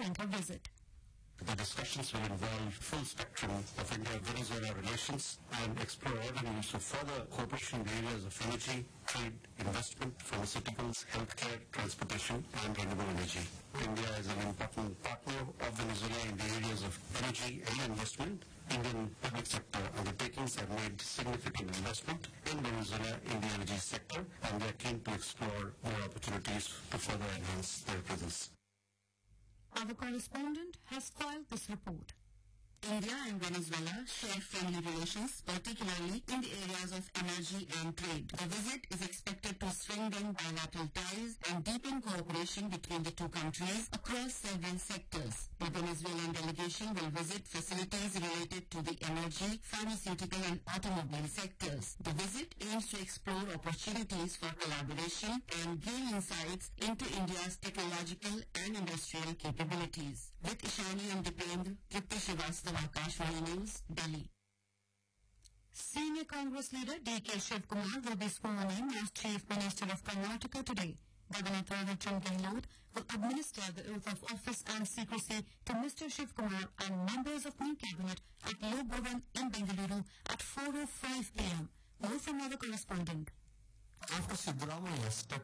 during her visit. The discussions will involve full spectrum of India-Venezuela relations and explore avenues of further cooperation in the areas of energy, trade, investment, pharmaceuticals, healthcare, transportation and renewable energy. India is an important partner of Venezuela in the areas of energy and investment. Indian public sector undertakings have made significant investment in Venezuela in the energy sector, and they are keen to explore more opportunities to further enhance their presence. Our correspondent has filed this report. India and Venezuela share friendly relations, particularly in the areas of energy and trade. The visit is expected to strengthen bilateral ties and deepen cooperation between the two countries across several sectors. The Venezuelan delegation will visit facilities related to the energy, pharmaceutical and automobile sectors. The visit aims to explore opportunities for collaboration and gain insights into India's technological and industrial capabilities. With Ishani and Dipendra, Tripti Srivastava, Akashvani News, Delhi. Senior Congress leader D.K. Shivkumar will be sworn in as Chief Minister of Karnataka today. Governor Thawarchand Gehlot will administer the oath of office and secrecy to Mr. Shivkumar and members of new cabinet at Lok Bhavan in Bengaluru at 4:05 p.m. More from our correspondent. After Siddaramaiah stepped